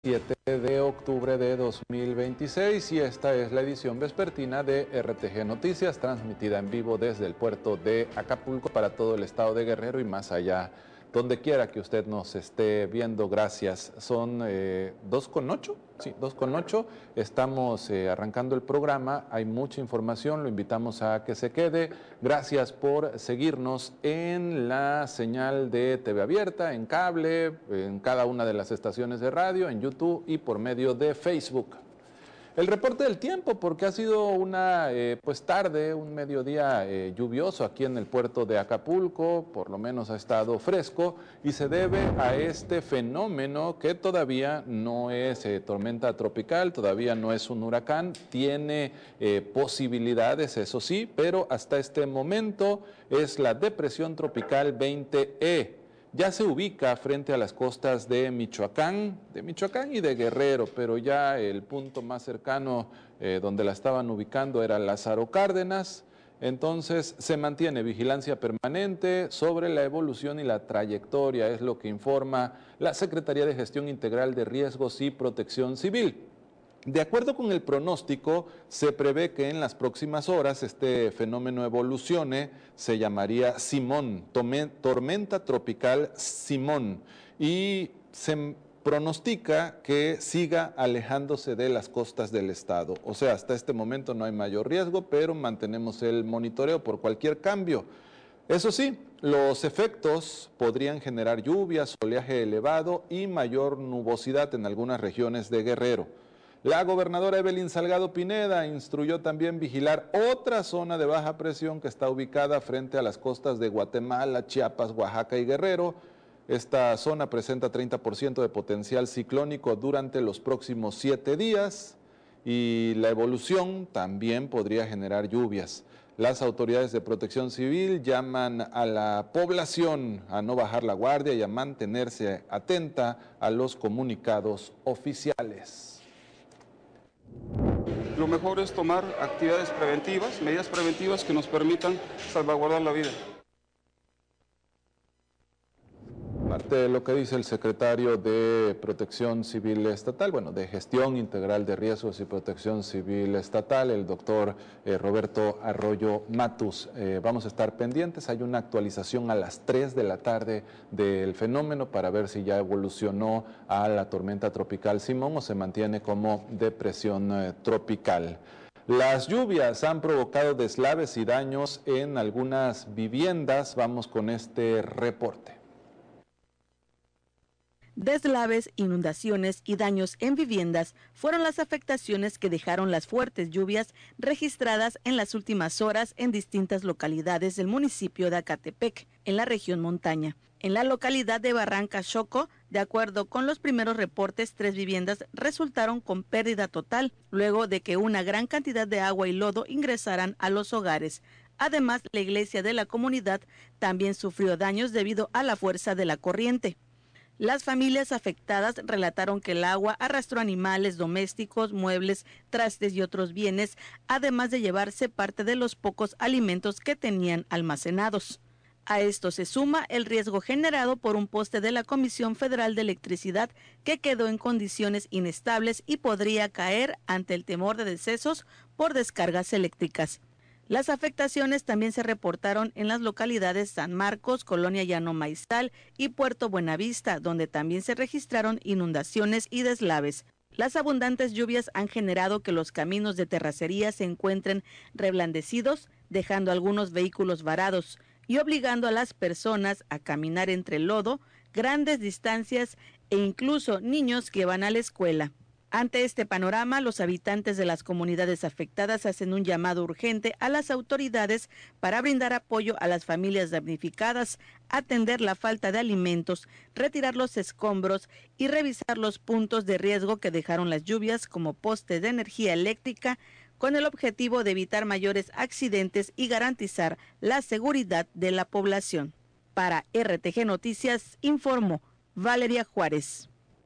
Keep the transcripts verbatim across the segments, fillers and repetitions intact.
siete de octubre de dos mil veintiséis y esta es la edición vespertina de R T G Noticias, transmitida en vivo desde el puerto de Acapulco para todo el estado de Guerrero y más allá, donde quiera que usted nos esté viendo. Gracias. Son eh, dos con ocho, sí, dos con ocho. Estamos eh, arrancando el programa, hay mucha información, lo invitamos a que se quede. Gracias por seguirnos en la señal de T V abierta, en cable, en cada una de las estaciones de radio, en YouTube y por medio de Facebook. El reporte del tiempo, porque ha sido una eh, pues tarde, un mediodía eh, lluvioso aquí en el puerto de Acapulco, por lo menos ha estado fresco y se debe a este fenómeno que todavía no es eh, tormenta tropical, todavía no es un huracán, tiene eh, posibilidades, eso sí, pero hasta este momento es la depresión tropical veinte E. Ya se ubica frente a las costas de Michoacán, de Michoacán y de Guerrero, pero ya el punto más cercano eh, donde la estaban ubicando era Lázaro Cárdenas. Entonces se mantiene vigilancia permanente sobre la evolución y la trayectoria, es lo que informa la Secretaría de Gestión Integral de Riesgos y Protección Civil. De acuerdo con el pronóstico, se prevé que en las próximas horas este fenómeno evolucione, se llamaría Simón, tormenta tropical Simón, y se pronostica que siga alejándose de las costas del estado. O sea, hasta este momento no hay mayor riesgo, pero mantenemos el monitoreo por cualquier cambio. Eso sí, los efectos podrían generar lluvias, oleaje elevado y mayor nubosidad en algunas regiones de Guerrero. La gobernadora Evelyn Salgado Pineda instruyó también vigilar otra zona de baja presión que está ubicada frente a las costas de Guatemala, Chiapas, Oaxaca y Guerrero. Esta zona presenta treinta por ciento de potencial ciclónico durante los próximos siete días y la evolución también podría generar lluvias. Las autoridades de protección civil llaman a la población a no bajar la guardia y a mantenerse atenta a los comunicados oficiales. Lo mejor es tomar actividades preventivas, medidas preventivas que nos permitan salvaguardar la vida. Parte de lo que dice el secretario de Protección Civil Estatal, bueno, de Gestión Integral de Riesgos y Protección Civil Estatal, el doctor eh, Roberto Arroyo Matus. Eh, vamos a estar pendientes, hay una actualización a las tres de la tarde del fenómeno para ver si ya evolucionó a la tormenta tropical Simón o se mantiene como depresión eh, tropical. Las lluvias han provocado deslaves y daños en algunas viviendas. Vamos con este reporte. Deslaves, inundaciones y daños en viviendas fueron las afectaciones que dejaron las fuertes lluvias registradas en las últimas horas en distintas localidades del municipio de Acatepec, en la región montaña. En la localidad de Barranca Xoco, de acuerdo con los primeros reportes, tres viviendas resultaron con pérdida total, luego de que una gran cantidad de agua y lodo ingresaran a los hogares. Además, la iglesia de la comunidad también sufrió daños debido a la fuerza de la corriente. Las familias afectadas relataron que el agua arrastró animales domésticos, muebles, trastes y otros bienes, además de llevarse parte de los pocos alimentos que tenían almacenados. A esto se suma el riesgo generado por un poste de la Comisión Federal de Electricidad que quedó en condiciones inestables y podría caer ante el temor de decesos por descargas eléctricas. Las afectaciones también se reportaron en las localidades San Marcos, Colonia Llano Maiztal y Puerto Buenavista, donde también se registraron inundaciones y deslaves. Las abundantes lluvias han generado que los caminos de terracería se encuentren reblandecidos, dejando algunos vehículos varados y obligando a las personas a caminar entre el lodo, grandes distancias e incluso niños que van a la escuela. Ante este panorama, los habitantes de las comunidades afectadas hacen un llamado urgente a las autoridades para brindar apoyo a las familias damnificadas, atender la falta de alimentos, retirar los escombros y revisar los puntos de riesgo que dejaron las lluvias como postes de energía eléctrica, con el objetivo de evitar mayores accidentes y garantizar la seguridad de la población. Para R T G Noticias, informó Valeria Juárez.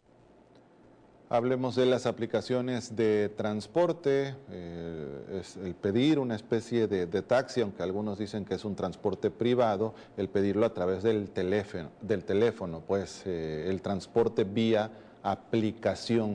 Hablemos de las aplicaciones de transporte, eh, es el pedir una especie de, de taxi, aunque algunos dicen que es un transporte privado, el pedirlo a través del teléfono, del teléfono pues eh, el transporte vía aplicación